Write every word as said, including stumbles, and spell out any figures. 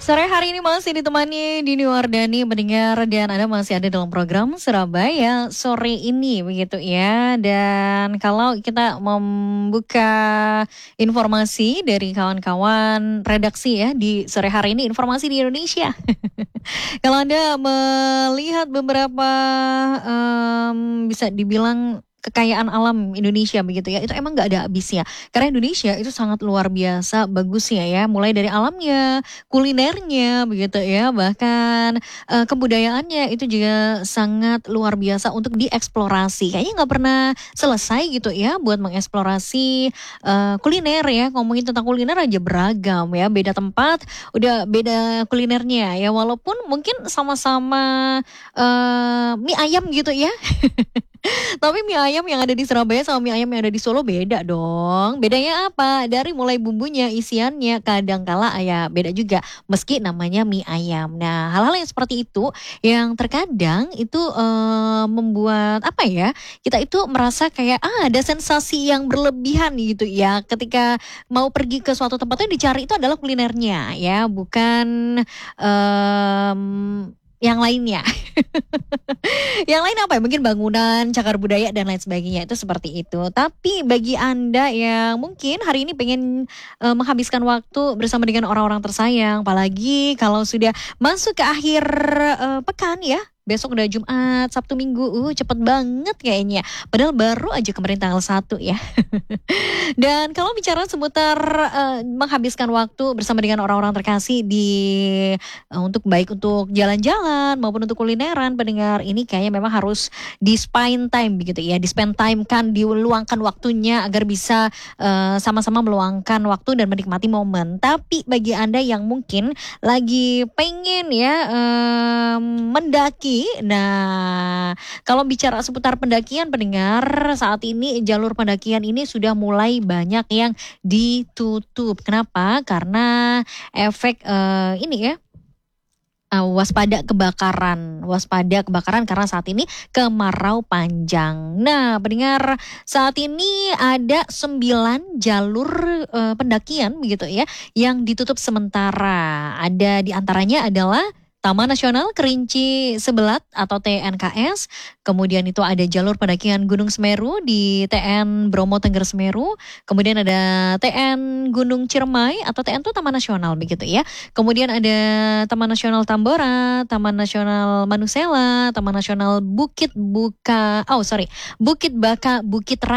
Sore hari ini masih ditemani Dini Wardani mendengar dan Anda masih ada dalam program Surabaya sore ini begitu ya. Dan kalau kita membuka informasi dari kawan-kawan redaksi ya di sore hari ini, informasi di Indonesia. Kalau Anda melihat beberapa em, bisa dibilang kekayaan alam Indonesia begitu ya, itu emang nggak ada habisnya. Karena Indonesia itu sangat luar biasa bagusnya ya, mulai dari alamnya, kulinernya begitu ya, bahkan eh, kebudayaannya itu juga sangat luar biasa untuk dieksplorasi. Kayaknya nggak pernah selesai gitu ya buat mengeksplorasi eh, kuliner ya. Ngomongin tentang kuliner aja beragam ya, beda tempat udah beda kulinernya ya, walaupun mungkin sama-sama eh, mie ayam gitu ya. Tapi mie ayam yang ada di Surabaya sama mie ayam yang ada di Solo beda dong. Bedanya apa? Dari mulai bumbunya, isiannya, kadangkala ya beda juga. Meski namanya mie ayam. Nah, hal-hal yang seperti itu yang terkadang itu eh, membuat apa ya? Kita itu merasa kayak ah ada sensasi yang berlebihan gitu ya. Ketika mau pergi ke suatu tempat yang dicari itu adalah kulinernya ya, bukan em, yang lainnya. Yang lain apa ya? Mungkin bangunan, cagar budaya dan lain sebagainya itu seperti itu. Tapi bagi Anda yang mungkin hari ini pengen eh, menghabiskan waktu bersama dengan orang-orang tersayang, apalagi kalau sudah masuk ke akhir eh, pekan ya. Besok udah Jumat, Sabtu, Minggu, uh cepet banget kayaknya. Padahal baru aja kemarin tanggal satu ya. Dan kalau bicara seputar eh, menghabiskan waktu bersama dengan orang-orang terkasih di eh, untuk baik untuk jalan-jalan maupun untuk kulineran, pendengar ini kayaknya memang harus di spend time begitu ya, di spend time kan, diluangkan waktunya agar bisa eh, sama-sama meluangkan waktu dan menikmati momen. Tapi bagi Anda yang mungkin lagi pengen ya em, mendaki, nah kalau bicara seputar pendakian pendengar, saat ini jalur pendakian ini sudah mulai banyak yang ditutup. Kenapa? Karena efek eh, ini ya. Uh, waspada kebakaran, waspada kebakaran karena saat ini kemarau panjang. Nah, pendengar, saat ini ada sembilan jalur uh, pendakian begitu ya yang ditutup sementara. Ada di antaranya adalah Taman Nasional Kerinci Sebelat atau T N K S, kemudian itu ada jalur pendakian Gunung Semeru di T N Bromo Tengger Semeru, kemudian ada T N Gunung Ciremai atau T N itu Taman Nasional begitu ya. Kemudian ada Taman Nasional Tambora, Taman Nasional Manusela, Taman Nasional Bukit Buka, oh sorry, Bukit Baka, Bukit Raya.